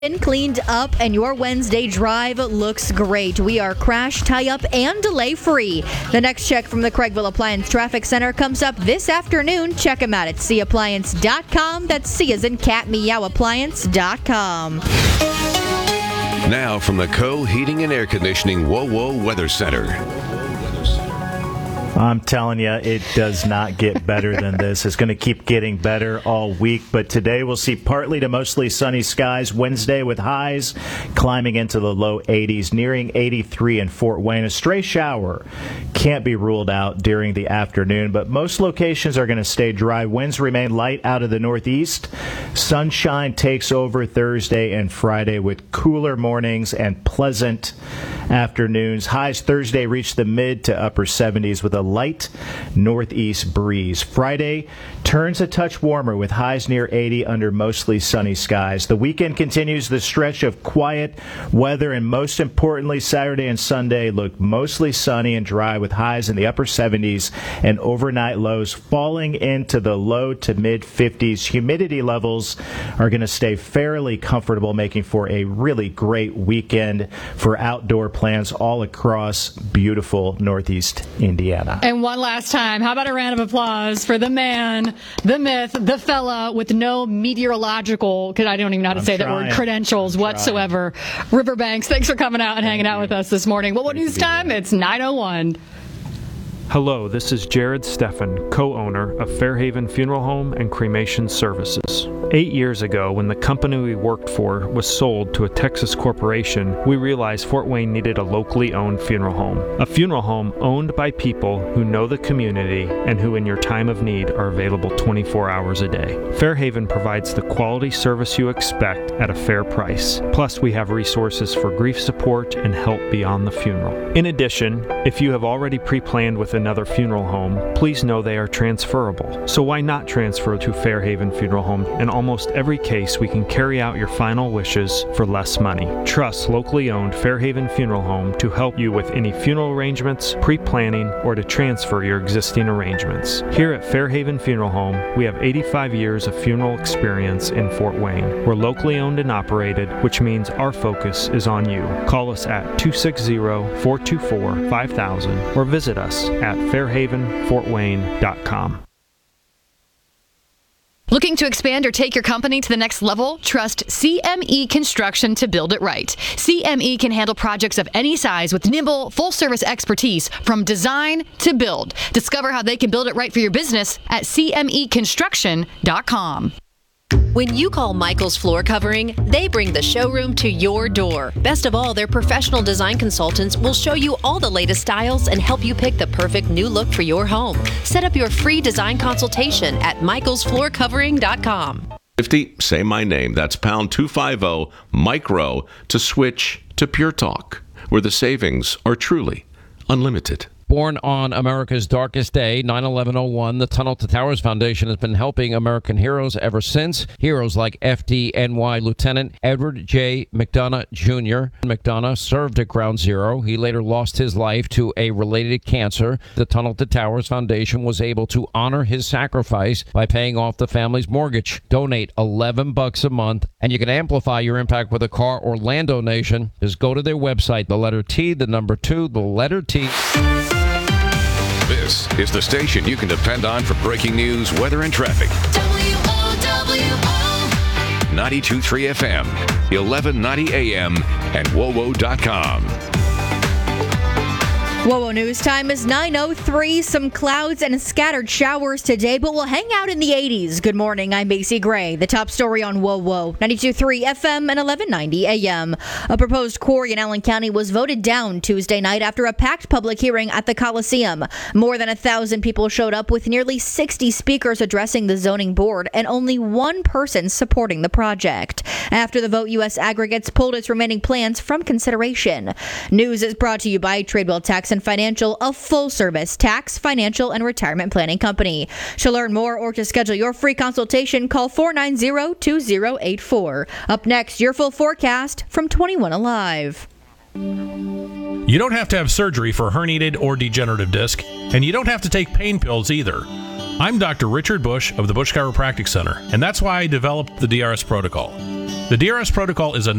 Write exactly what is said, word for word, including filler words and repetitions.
Been cleaned up and your Wednesday drive looks great. We are crash, tie up, and delay free. The next check from the Craigville Appliance Traffic Center comes up this afternoon. Check them out at c appliance dot com. That's C as in cat, meow, appliance dot com. Now from the Co Heating and Air Conditioning Whoa Whoa Weather Center. I'm telling you, it does not get better than this. It's going to keep getting better all week, but today we'll see partly to mostly sunny skies. Wednesday with highs climbing into the low eighties, nearing eighty-three in Fort Wayne. A stray shower can't be ruled out during the afternoon, but most locations are going to stay dry. Winds remain light out of the northeast. Sunshine takes over Thursday and Friday with cooler mornings and pleasant afternoons. Highs Thursday reach the mid to upper seventies with a light northeast breeze. Friday turns a touch warmer with highs near eighty under mostly sunny skies. The weekend continues the stretch of quiet weather, and most importantly, Saturday and Sunday look mostly sunny and dry with highs in the upper seventies and overnight lows falling into the low to mid fifties. Humidity levels are going to stay fairly comfortable, making for a really great weekend for outdoor plans all across beautiful Northeast Indiana. And one last time, how about a round of applause for the man, the myth, the fella with no meteorological, because I don't even know how to I'm say trying. that word, credentials I'm whatsoever. Riverbanks, thanks for coming out and Thank hanging out you. with us this morning. What, what news time? There. It's nine oh one. Hello, this is Jared Steffen, co-owner of Fairhaven Funeral Home and Cremation Services. Eight years ago, when the company we worked for was sold to a Texas corporation, we realized Fort Wayne needed a locally owned funeral home. A funeral home owned by people who know the community and who in your time of need are available twenty-four hours a day. Fairhaven provides the quality service you expect at a fair price. Plus, we have resources for grief support and help beyond the funeral. In addition, if you have already pre-planned with another funeral home, please know they are transferable. So why not transfer to Fairhaven Funeral Home? In almost every case, we can carry out your final wishes for less money. Trust locally owned Fairhaven Funeral Home to help you with any funeral arrangements, pre-planning, or to transfer your existing arrangements. Here at Fairhaven Funeral Home, we have eighty-five years of funeral experience in Fort Wayne. We're locally owned and operated, which means our focus is on you. Call us at two six zero, four two four, five thousand or visit us at fairhaven fort wayne dot com. Looking to expand or take your company to the next level? Trust C M E Construction to build it right. C M E can handle projects of any size with nimble, full-service expertise from design to build. Discover how they can build it right for your business at c m e construction dot com. When you call Michael's Floor Covering, they bring the showroom to your door. Best of all, their professional design consultants will show you all the latest styles and help you pick the perfect new look for your home. Set up your free design consultation at michaels floor covering dot com. fifty, say my name. That's pound two fifty, micro, to switch to Pure Talk, where the savings are truly unlimited. Born on America's darkest day, nine eleven oh one, the Tunnel to Towers Foundation has been helping American heroes ever since. Heroes like F D N Y Lieutenant Edward J. McDonough Junior McDonough served at Ground Zero. He later lost his life to a related cancer. The Tunnel to Towers Foundation was able to honor his sacrifice by paying off the family's mortgage. Donate eleven bucks a month, and you can amplify your impact with a car or land donation. Just go to their website, the letter T, the number two, the letter T. This is the station you can depend on for breaking news, weather, and traffic. W O W O ninety-two point three F M, eleven ninety A M, and W O W O dot com. W O W O News time is nine oh three. Some clouds and scattered showers today, but we'll hang out in the eighties. Good morning, I'm Macy Gray. The top story on W O W O, ninety-two point three F M and eleven ninety A M. A proposed quarry in Allen County was voted down Tuesday night after a packed public hearing at the Coliseum. More than a thousand people showed up with nearly sixty speakers addressing the zoning board and only one person supporting the project. After the vote, U S Aggregates pulled its remaining plans from consideration. News is brought to you by Tradewell Tax and Financial, a full-service tax, financial, and retirement planning company. To learn more or to schedule your free consultation, call four nine zero, two zero eight four. Up next, your full forecast from twenty-one Alive. You don't have to have surgery for herniated or degenerative disc, and you don't have to take pain pills either. I'm Doctor Richard Bush of the Bush Chiropractic Center, and that's why I developed the D R S protocol. The D R S protocol is a